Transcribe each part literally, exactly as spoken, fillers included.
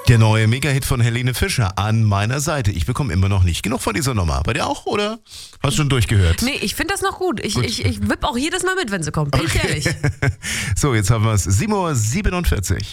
Der neue Mega-Hit von Helene Fischer an meiner Seite. Ich bekomme immer noch nicht genug von dieser Nummer. Bei dir auch, oder? Hast du schon durchgehört? Nee, ich finde das noch gut. Ich, gut. ich, ich wipp auch jedes Mal mit, wenn sie kommt. Bin ich Okay. ehrlich. So, jetzt haben wir es. sieben Uhr siebenundvierzig.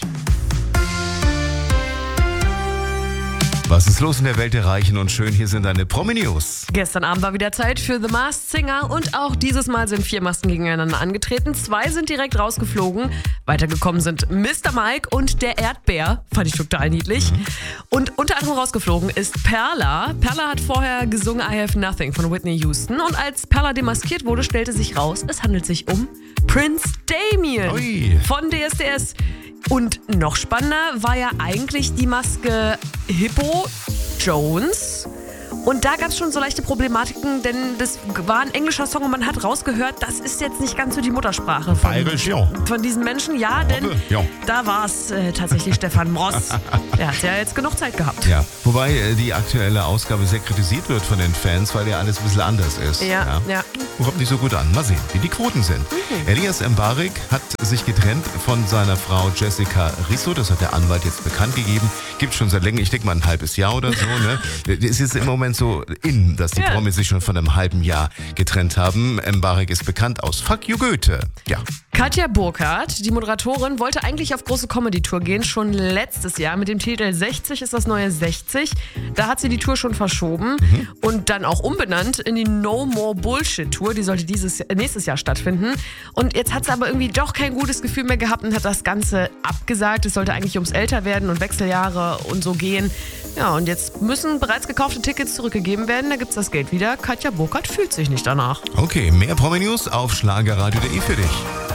Was ist los in der Welt der Reichen und Schön? Hier sind deine Promi-News. Gestern Abend war wieder Zeit für The Masked Singer und auch dieses Mal sind vier Masken gegeneinander angetreten. Zwei sind direkt rausgeflogen. Weitergekommen sind Mister Mike und der Erdbär. Fand ich total niedlich. Mhm. Und unter anderem rausgeflogen ist Perla. Perla hat vorher gesungen I Have Nothing von Whitney Houston. Und als Perla demaskiert wurde, stellte sich raus, es handelt sich um Prince Damien Ui. von D S D S. Und noch spannender war ja eigentlich die Maske Hippo Jones. Und da gab es schon so leichte Problematiken, denn das war ein englischer Song und man hat rausgehört, das ist jetzt nicht ganz so die Muttersprache von, Bayerisch, ja. von diesen Menschen. Ja, denn Ja. da war es äh, tatsächlich Stefan Moss. Der hat ja jetzt genug Zeit gehabt. Ja, wobei äh, die aktuelle Ausgabe sehr kritisiert wird von den Fans, weil ja alles ein bisschen anders ist. Ja, ja. Kommt nicht so gut an. Mal sehen, wie die Quoten sind. Mhm. Elias Mbarek hat sich getrennt von seiner Frau Jessica Risso. Das hat der Anwalt jetzt bekannt gegeben. Gibt schon seit länger, ich denke mal ein halbes Jahr oder so. Ne? Es ist im Moment so in, dass die Ja. Promis sich schon von einem halben Jahr getrennt haben. Mbarek ist bekannt aus Fuck You Goethe. Ja. Katja Burkhardt, die Moderatorin, wollte eigentlich auf große Comedy-Tour gehen, schon letztes Jahr mit dem Titel sechzig ist das neue sechzig. Da hat sie die Tour schon verschoben mhm. und dann auch umbenannt in die No More Bullshit Tour. Die sollte dieses nächstes Jahr stattfinden. Und jetzt hat sie aber irgendwie doch kein gutes Gefühl mehr gehabt und hat das Ganze abgesagt. Es sollte eigentlich ums Älterwerden und Wechseljahre und so gehen. Ja, und jetzt müssen bereits gekaufte Tickets zurückgegeben werden. Da gibt's das Geld wieder. Katja Burkhardt fühlt sich nicht danach. Okay, mehr Promi-News auf schlagerradio punkt de für dich.